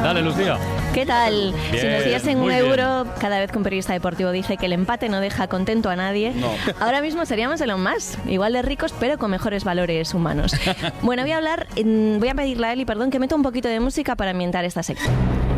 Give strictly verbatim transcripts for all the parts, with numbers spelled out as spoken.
Dale, Lucía. ¿Qué tal? Bien, si nos diesen un muy euro cada vez que un periodista deportivo dice que el empate no deja contento a nadie, no. ahora mismo seríamos Elon Musk, igual de ricos pero con mejores valores humanos. Bueno, voy a hablar, voy a pedirle a Eli, perdón, que meta un poquito de música para ambientar esta sección.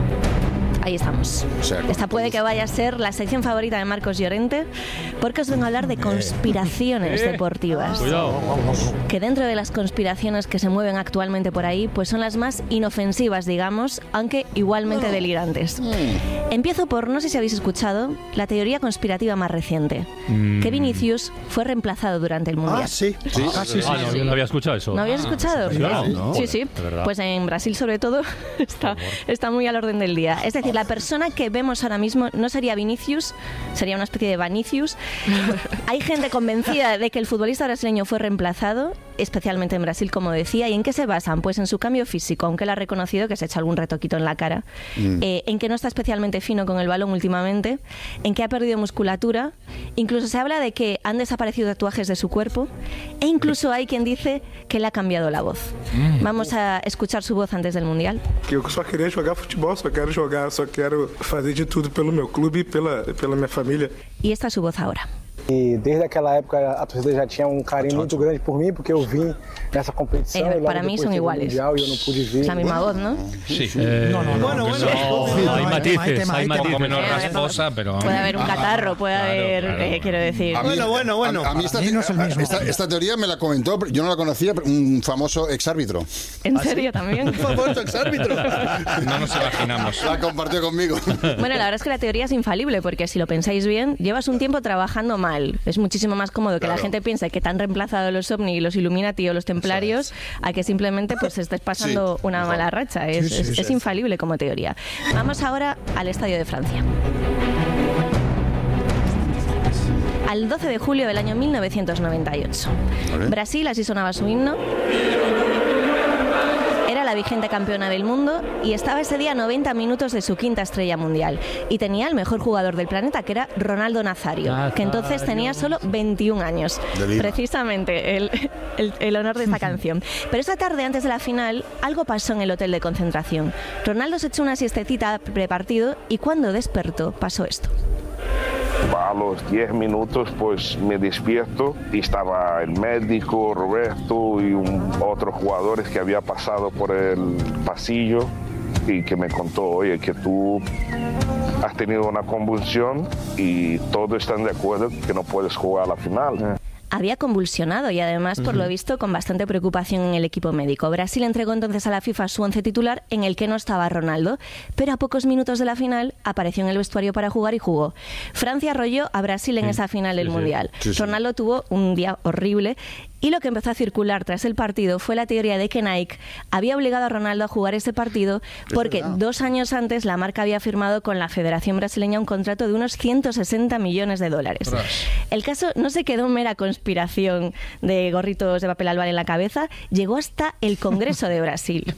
Ahí estamos. O sea, esta puede que vaya a ser la sección favorita de Marcos Llorente, porque os vengo a hablar de conspiraciones deportivas. Cuidado. Que dentro de las conspiraciones que se mueven actualmente por ahí, pues son las más inofensivas, digamos, aunque igualmente delirantes. Empiezo por, no sé si habéis escuchado, la teoría conspirativa más reciente. Mm. Que Vinicius fue reemplazado durante el Mundial. Ah, sí. sí. Ah, sí, sí, ah, no, sí. no había escuchado eso. ¿No habías escuchado? Sí, no, no. Sí, sí. Pues en Brasil, sobre todo, está, está muy al orden del día. Es decir, la persona que vemos ahora mismo no sería Vinicius, sería una especie de Vanicius. Hay gente convencida de que el futbolista brasileño fue reemplazado, especialmente en Brasil, como decía. ¿Y en qué se basan? Pues en su cambio físico, aunque él ha reconocido que se ha hecho algún retoquito en la cara, mm. eh, en que no está especialmente fino con el balón últimamente, en que ha perdido musculatura, incluso se habla de que han desaparecido tatuajes de su cuerpo, e incluso hay quien dice que le ha cambiado la voz. Mm. Vamos a escuchar su voz antes del Mundial. Que eu só queria jogar futebol, só quero jogar, só quero fazer de tudo pelo meu clube e pela, pela minha família. Y esta es su voz ahora. E desde aquela época a torcida já tinha um carinho muito grande por mim, porque eu vim nessa competição. Eh, para mí son iguales. Mundial, y yo no pude vir. Es la misma voz, ¿no? Sí. Eh, no, no, no. Bueno, bueno. No, hay matices, hay matices. Un poco menos rasposa, pero... Puede haber un catarro, puede claro, haber, claro, eh, quiero decir... A mí, bueno, bueno, bueno. A, a mí esta, no es el mismo. Esta, esta teoría me la comentó, yo no la conocía, un famoso exárbitro. ¿En serio también? Un famoso exárbitro. No nos imaginamos. La compartió conmigo. Bueno, la verdad es que la teoría es infalible, porque si lo pensáis bien, llevas un tiempo trabajando mal. Es muchísimo más cómodo que claro. la gente piense que te han reemplazado los OVNI y los Illuminati o los Templarios a que simplemente pues estés pasando sí, una mejor. mala racha. Es, sí, sí, es, sí. es infalible como teoría. Vamos ahora al Estadio de Francia. Al doce de julio del año mil novecientos noventa y ocho. ¿Vale? Brasil, así sonaba su himno. Era la vigente campeona del mundo y estaba ese día a noventa minutos de su quinta estrella mundial. Y tenía el mejor jugador del planeta, que era Ronaldo Nazario, Nazario. que entonces tenía solo veintiún años. Precisamente el, el, el honor de esta canción. Pero esa tarde, antes de la final, algo pasó en el hotel de concentración. Ronaldo se echó una siestecita prepartido y cuando despertó pasó esto. A los diez minutos pues me despierto y estaba el médico, Roberto y un, otros jugadores que había pasado por el pasillo y que me contó, oye, que tú has tenido una convulsión y todos están de acuerdo que no puedes jugar a la final. Había convulsionado y además, por lo visto, con bastante preocupación en el equipo médico. Brasil entregó entonces a la FIFA su once titular, en el que no estaba Ronaldo, pero a pocos minutos de la final apareció en el vestuario para jugar y jugó. Francia arrolló a Brasil en sí, esa final del sí, Mundial. Sí, sí. Ronaldo tuvo un día horrible y lo que empezó a circular tras el partido fue la teoría de que Nike había obligado a Ronaldo a jugar ese partido porque dos años antes la marca había firmado con la Federación Brasileña un contrato de unos ciento sesenta millones de dólares. El caso no se quedó en mera conspiración de gorritos de papel albal en la cabeza, llegó hasta el Congreso de Brasil.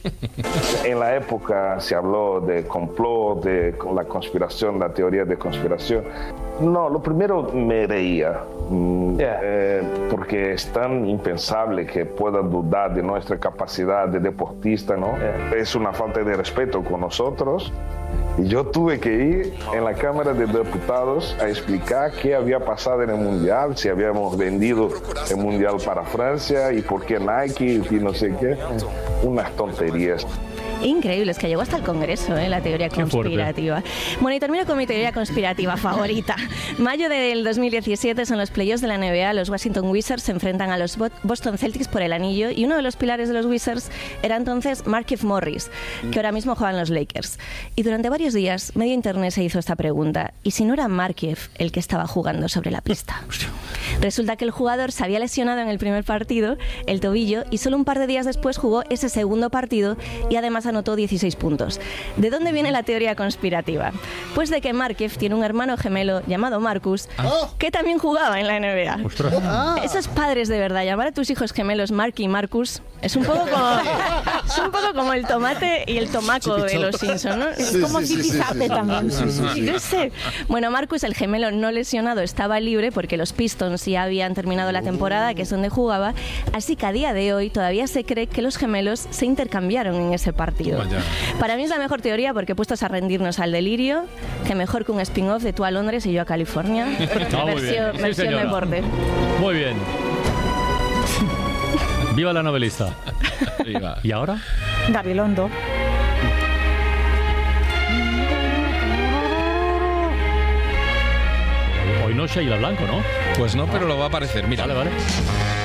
En la época se habló de complot, de la conspiración, la teoría de conspiración. No, lo primero me reía, yeah. eh, porque es tan impensable que pueda dudar de nuestra capacidad de deportista, ¿no? Yeah. Es una falta de respeto con nosotros. Y yo tuve que ir en la Cámara de Diputados a explicar qué había pasado en el Mundial, si habíamos vendido el Mundial para Francia y por qué Nike y no sé qué. Unas tonterías. Increíble, es que llegó hasta el Congreso, ¿eh? La teoría conspirativa. Bueno, y termino con mi teoría conspirativa favorita. Mayo del dos mil diecisiete son los playoffs de la N B A. Los Washington Wizards se enfrentan a los Boston Celtics por el anillo y uno de los pilares de los Wizards era entonces Markieff Morris, que ahora mismo juega en los Lakers. Y durante varios días, medio internet se hizo esta pregunta: ¿y si no era Markieff el que estaba jugando sobre la pista? Resulta que el jugador se había lesionado en el primer partido, el tobillo, y solo un par de días después jugó ese segundo partido y además anotó dieciséis puntos. ¿De dónde viene la teoría conspirativa? Pues de que Markieff tiene un hermano gemelo llamado Marcus, ah. que también jugaba en la N B A. Ah. Esos padres de verdad, llamar a tus hijos gemelos Marky y Marcus, es un poco como... Es un poco como el tomate y el tomaco de los Simpsons, ¿no? Es como Zipizape también. Sí, sí, sí. No sé. Bueno, Marcus, el gemelo no lesionado, estaba libre porque los Pistons ya habían terminado la temporada, que es donde jugaba, así que a día de hoy todavía se cree que los gemelos se intercambiaron en ese partido. Vaya. Para mí es la mejor teoría porque puestos a rendirnos al delirio, que mejor que un spin-off de tú a Londres y yo a California. Ah, muy bien. versión Sí, versión señora. deporte. Muy bien. Viva la novelista. Viva. ¿Y ahora? Gabilondo. Hoy no Sheila Blanco, ¿no? Pues no, pero lo va a aparecer. Mira. Vale, vale.